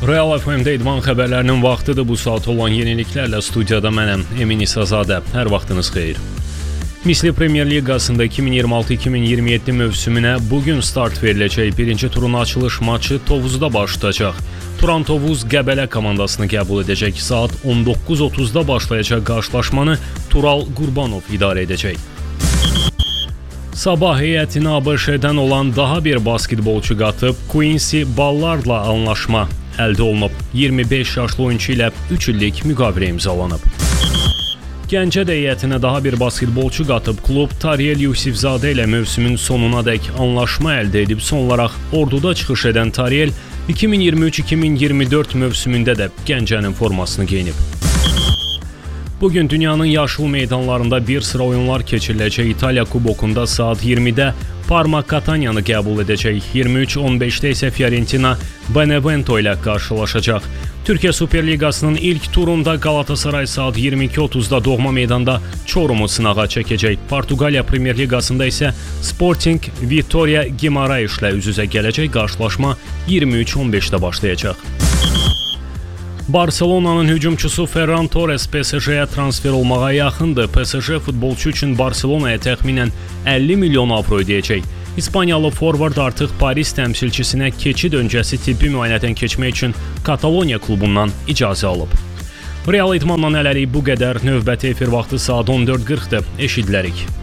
Real FM-də idman xəbərlərinin vaxtıdır. Bu saat olan yeniliklərlə studiyada mənəm, Emin İsazadə. Hər vaxtınız xeyir. Misli Premyer Liqasında 2026-2027 mövsümünə bugün start veriləcək birinci turun açılış maçı Tovuzda başlayacaq. Turan Tovuz Qəbələ komandasını qəbul edəcək. Saat 19:30-da başlayacaq qarşılaşmanı Tural Qurbanov idarə edəcək. Sabah heyətinə ABŞ-dən olan daha bir basketbolçu qatıb Quincy Ballardla anlaşma əldə olunub. 25 yaşlı oyunçu ilə 3 illik müqavilə imzalanıb. Gəncə heyətinə daha bir basketbolçu qatıb klub Tariel Yusifzadə ilə mövsümün sonunadək anlaşma əldə edib. Son olaraq orduda çıxış edən Tariel 2023-2024 mövsümündə də Gəncənin formasını geyinib. Bugün dünyanın yaşıl meydanlarında bir sıra oyunlar keçiriləcək. İtaliya kubokunda saat 20-də Parma Catania'nı qəbul edəcək. 23:15-də isə Fiorentina Benevento ilə qarşılaşacaq. Türkiyə Super Liqasının ilk turunda Galatasaray saat 22:30-da doğma meydanda Çorumu sınağa çəkəcək. Portuqaliya Premyer Liqasında isə Sporting Vitória Guimarães ilə üz-üzə gələcək. Qarşılaşma 23:15-də başlayacaq. Barselona'nın hücumçusu Ferran Torres PSG-yə transfer olmağa yaxındır. PSG futbolçu üçün Barselona'ya təxminən 50 milyon avro ödəyəcək. İspaniyalı forvard artıq Paris təmsilçisinə keçid öncəsi tibbi müayinədən keçmək üçün Kataloniya klubundan icazə alıb. Real idmanla hələlik bu qədər. Növbəti efir vaxtı saat 14:40-da eşidilərik.